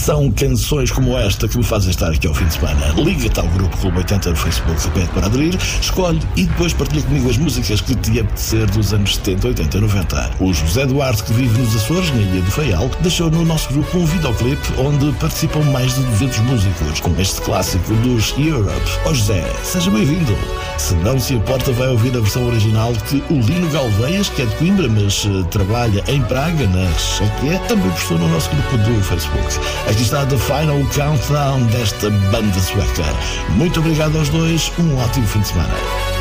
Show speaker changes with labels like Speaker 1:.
Speaker 1: São canções como esta que me fazem estar aqui ao fim de semana. Liga-te ao grupo Clube 80 no Facebook, pede para aderir, escolhe e depois partilha comigo as músicas que te apetecer dos anos 70, 80, 90. O José Duarte, que vive nos Açores, na Ilha do Faial, deixou no nosso grupo um videoclipe onde participam mais de 200 músicos, com este clássico dos Europe. Ó José, seja bem-vindo. Se não se importa, vai ouvir a versão original que o Lino Galveias, que é de Coimbra, mas trabalha em Praga, na Chequia, também postou no nosso grupo do Facebook. Aqui está The Final Countdown desta banda sueca. Muito obrigado aos dois, um ótimo fim de semana.